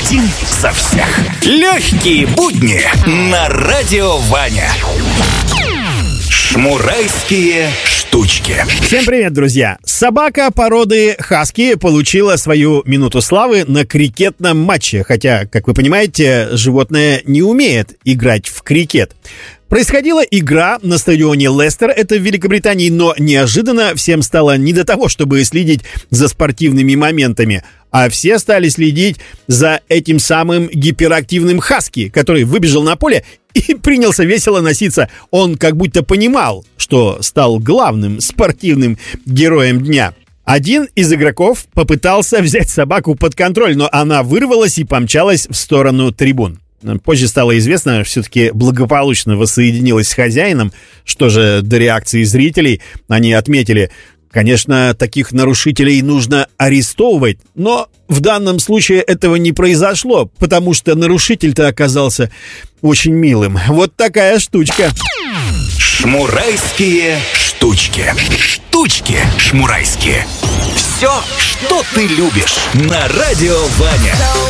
Один за всех. Легкие будни на Радио Ваня. Шмурайские штучки. Всем привет, друзья! Собака породы хаски получила свою минуту славы на крикетном матче. Хотя, как вы понимаете, животное не умеет играть в крикет. Происходила игра на стадионе Лестер, это в Великобритании, но неожиданно всем стало не до того, чтобы следить за спортивными моментами, а все стали следить за этим самым гиперактивным хаски, который выбежал на поле и принялся весело носиться. Он как будто понимал, что стал главным спортивным героем дня. Один из игроков попытался взять собаку под контроль, но она вырвалась и помчалась в сторону трибун. Позже стало известно, все-таки благополучно воссоединилась с хозяином. Что же до реакции зрителей, они отметили: конечно, таких нарушителей нужно арестовывать, но в данном случае этого не произошло, потому что нарушитель-то оказался очень милым. Вот такая штучка. Шмурайские штучки. Штучки шмурайские. Все, что ты любишь на Радио Ваня.